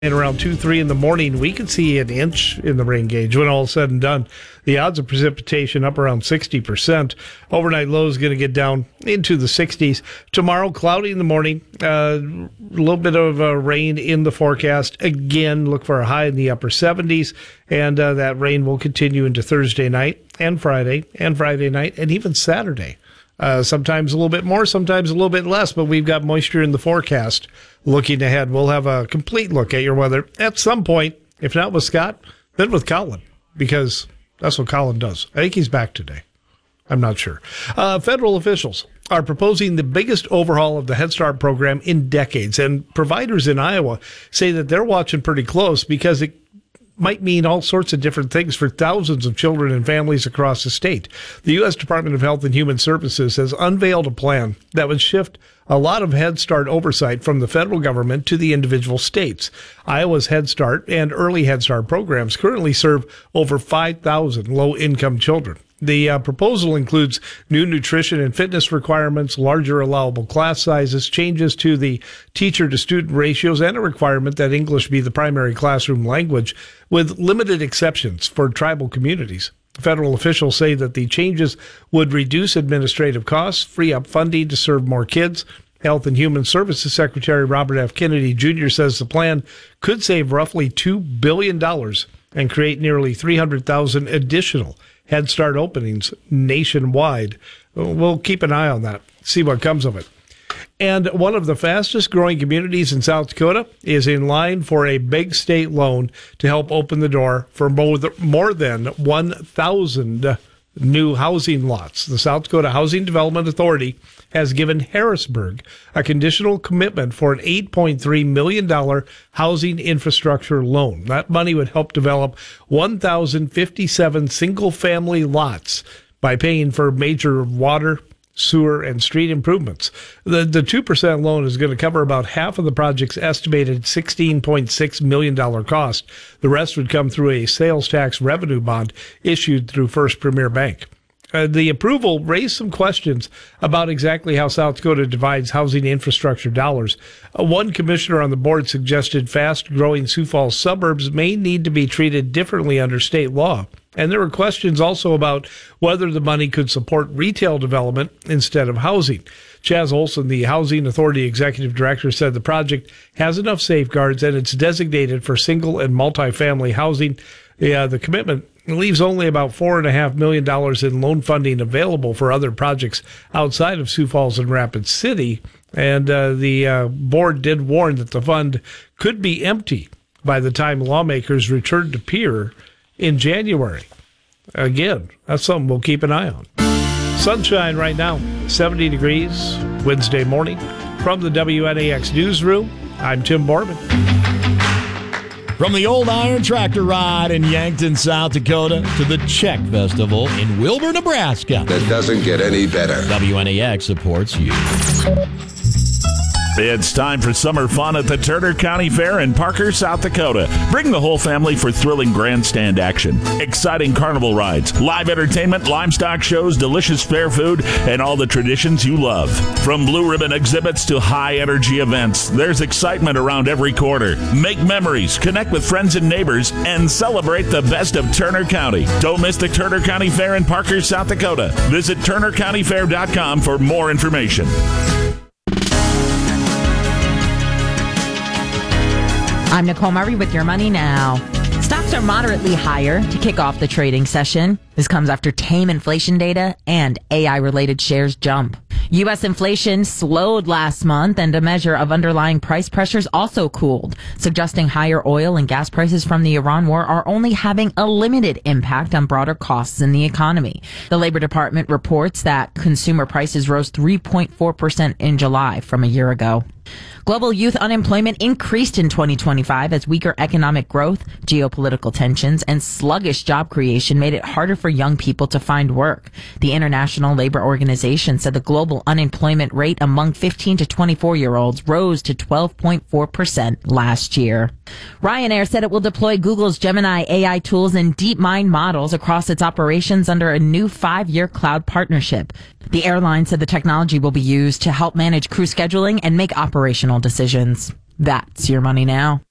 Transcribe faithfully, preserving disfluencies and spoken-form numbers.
And around two, three in the morning, we could see an inch in the rain gauge when all is said and done. The odds of precipitation up around sixty percent. Overnight low is going to get down into the sixties. Tomorrow, cloudy in the morning. A uh, little bit of uh, rain in the forecast. Again, look for a high in the upper seventies. And uh, that rain will continue into Thursday night and Friday and Friday night and even Saturday. Uh, sometimes a little bit more, sometimes a little bit less, but we've got moisture in the forecast. Looking ahead, we'll have a complete look at your weather at some point, if not with Scott, then with Colin, because that's what Colin does. I think he's back today. I'm not sure. Uh, federal officials are proposing the biggest overhaul of the Head Start program in decades, and providers in Iowa say that they're watching pretty close because it might mean all sorts of different things for thousands of children and families across the state. The U S Department of Health and Human Services has unveiled a plan that would shift a lot of Head Start oversight from the federal government to the individual states. Iowa's Head Start and Early Head Start programs currently serve over five thousand low-income children. The uh, proposal includes new nutrition and fitness requirements, larger allowable class sizes, changes to the teacher-to-student ratios, and a requirement that English be the primary classroom language, with limited exceptions for tribal communities. Federal officials say that the changes would reduce administrative costs, free up funding to serve more kids. Health and Human Services Secretary Robert F. Kennedy Junior says the plan could save roughly two billion dollars and create nearly three hundred thousand additional Head Start openings nationwide. We'll keep an eye on that, see what comes of it. And one of the fastest growing communities in South Dakota is in line for a big state loan to help open the door for more than one thousand new housing lots. The South Dakota Housing Development Authority has given Harrisburg a conditional commitment for an eight point three million dollars housing infrastructure loan. That money would help develop one thousand fifty-seven single-family lots by paying for major water, sewer, and street improvements. The the two percent loan is going to cover about half of the project's estimated sixteen point six million dollars cost. The rest would come through a sales tax revenue bond issued through First Premier Bank. Uh, the approval raised some questions about exactly how South Dakota divides housing infrastructure dollars. Uh, one commissioner on the board suggested fast-growing Sioux Falls suburbs may need to be treated differently under state law. And there were questions also about whether the money could support retail development instead of housing. Chaz Olson, the Housing Authority Executive Director, said the project has enough safeguards and it's designated for single and multifamily housing. Yeah, the commitment leaves only about four point five million dollars in loan funding available for other projects outside of Sioux Falls and Rapid City. And uh, the uh, board did warn that the fund could be empty by the time lawmakers return to Pierre in January. Again, that's something we'll keep an eye on. Sunshine right now, seventy degrees, Wednesday morning. From the W N A X newsroom, I'm Tim Borman. From the Old Iron Tractor Ride in Yankton, South Dakota, to the Czech Festival in Wilbur, Nebraska. That doesn't get any better. W N A X supports you. It's time for summer fun at the Turner County Fair in Parker, South Dakota. Bring the whole family for thrilling grandstand action, exciting carnival rides, live entertainment, livestock shows, delicious fair food, and all the traditions you love. From blue ribbon exhibits to high-energy events, there's excitement around every corner. Make memories, connect with friends and neighbors, and celebrate the best of Turner County. Don't miss the Turner County Fair in Parker, South Dakota. Visit turner county fair dot com for more information. I'm Nicole Murray with Your Money Now. Stocks are moderately higher to kick off the trading session. This comes after tame inflation data and A I-related shares jump. U S inflation slowed last month, and a measure of underlying price pressures also cooled, suggesting higher oil and gas prices from the Iran war are only having a limited impact on broader costs in the economy. The Labor Department reports that consumer prices rose three point four percent in July from a year ago. Global youth unemployment increased in twenty twenty-five as weaker economic growth, geopolitical tensions, and sluggish job creation made it harder for young people to find work. The International Labor Organization said the global unemployment rate among fifteen to twenty-four-year-olds rose to twelve point four percent last year. Ryanair said it will deploy Google's Gemini A I tools and DeepMind models across its operations under a new five-year cloud partnership. The airline said the technology will be used to help manage crew scheduling and make operational decisions. That's Your Money Now.